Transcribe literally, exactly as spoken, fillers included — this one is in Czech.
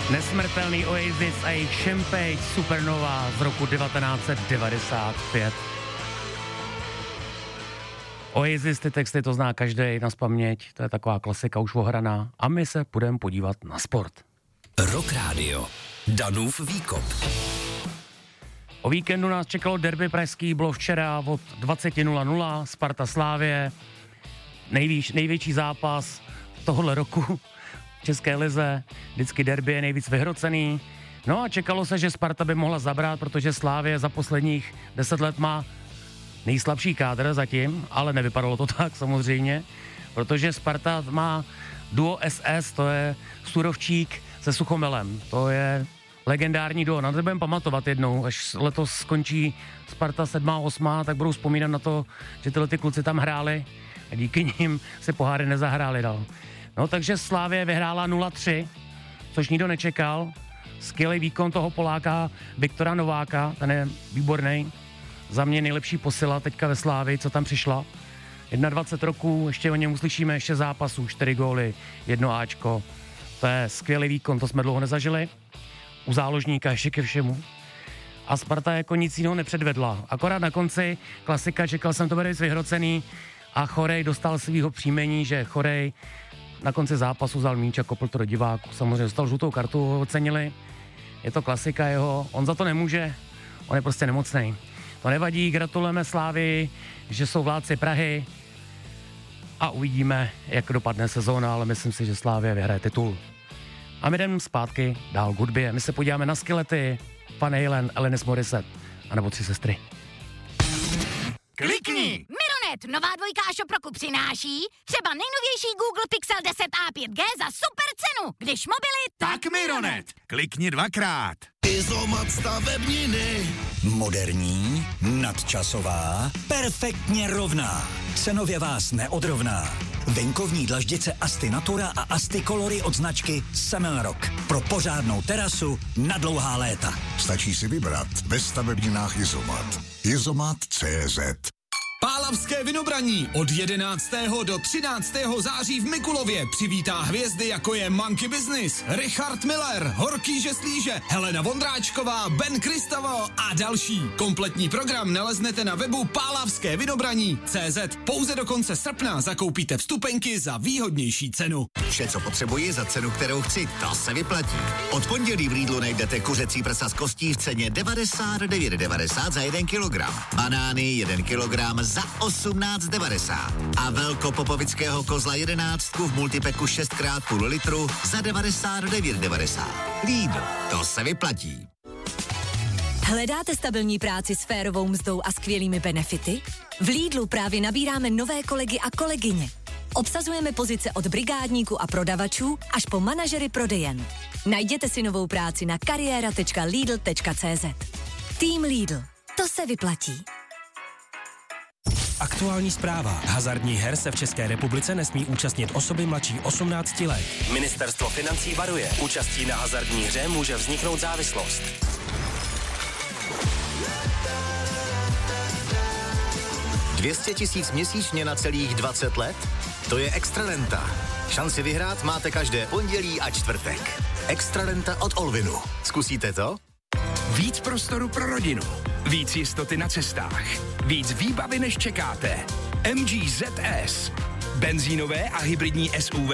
Nesmrtelný Oasis a jejich Champagne Supernova z roku devatenáct set devadesát pět. Oasis, ty texty to zná každej nazpaměť, to je taková klasika už ohraná. A my se půjdeme podívat na sport. Rock Radio. Danův výkop. O víkendu nás čekalo derby pražský, bylo včera od dvacet nula nula, Sparta Slavie, nejvíc, největší zápas tohohle roku v České lize, vždycky derby je nejvíc vyhrocený. No a čekalo se, že Sparta by mohla zabrat, protože Slavie za posledních deset let má nejslabší kádr zatím, ale nevypadalo to tak samozřejmě, protože Sparta má duo S S, to je Surovčík se Suchomelem, to je legendární duo, na to budeme pamatovat jednou, až letos skončí Sparta sedmá, osmá, tak budou vzpomínat na to, že tyhle ty kluci tam hráli a díky nim se poháry nezahráli dál. No takže Slavie vyhrála nula tři, což nikdo nečekal, skvělý výkon toho Poláka Viktora Nováka, ten je výborný, za mě nejlepší posila teďka ve Slávii, co tam přišla. dvacet jedna roků, ještě o něm uslyšíme, ještě zápasů, čtyři góly, jedno áčko, to je skvělý výkon, to jsme dlouho nezažili. U záložníka ještě ke všemu. A Sparta jako nic jiného nepředvedla. Akorát na konci klasika, čekal jsem to bude vyhrocený a Chorej dostal svýho příjmení, že Chorej na konci zápasu vzal míč a kopl to do diváku. Samozřejmě dostal žlutou kartu, ho ocenili. Je to klasika jeho, on za to nemůže, on je prostě nemocnej. To nevadí, gratulujeme Slávii, že jsou vládci Prahy a uvidíme, jak dopadne sezóna, ale myslím si, že Slavie vyhraje titul. A my jdeme zpátky dál k hudbě. My se podíváme na Skilety, Van Halen, Alanis Morissette, anebo Tři sestry. Klikni! Mironet, nová dvojka Šoproku přináší třeba nejnovější Google Pixel deset a pět G za super cenu. Když mobily, tak, tak Mironet. Klikni dvakrát. Izomat stavebniny. Moderní, nadčasová, perfektně rovná. Cenově vás neodrovná. Venkovní dlaždice Asti Natura a Asti Colory od značky Semelrock. Pro pořádnou terasu na dlouhá léta. Stačí si vybrat ve stavebninách Izomat. Izomat tečka cé zet. Pálavské vinobraní od jedenáctého do třináctého září v Mikulově přivítá hvězdy, jako je Monkey Business, Richard Miller, Horký Žeslíže, Helena Vondráčková, Ben Kristavo a další. Kompletní program naleznete na webu pálavské vinobraní tečka cé zet. Pouze do konce srpna zakoupíte vstupenky za výhodnější cenu. Vše, co potřebuji za cenu, kterou chci, to se vyplatí. Od pondělí v Lidlu najdete kuřecí prsa z kostí v ceně devadesát devět devadesát za jeden kilogram. Banány jeden kilogram za osmnáct devadesát. A velkopopovického kozla jedenáctku v multipeku šest krát půl litru za devadesát devět devadesát. Lidl, to se vyplatí. Hledáte stabilní práci s férovou mzdou a skvělými benefity? V Lidlu právě nabíráme nové kolegy a kolegyně. Obsazujeme pozice od brigádníků a prodavačů až po manažery prodejen. Najděte si novou práci na kariéra tečka lidl tečka cé zet. Tým Lidl. To se vyplatí. Aktuální zpráva. Hazardních her se v České republice nesmí účastnit osoby mladší osmnácti let. Ministerstvo financí varuje. Účastí na hazardní hře může vzniknout závislost. dvě stě tisíc měsíčně na celých dvacet let? To je Extrarenta. Šanci vyhrát máte každé pondělí a čtvrtek. Extrarenta od Olvinu. Zkusíte to? Víc prostoru pro rodinu. Víc jistoty na cestách. Víc výbavy, než čekáte. M G Z S. Benzínové a hybridní S U V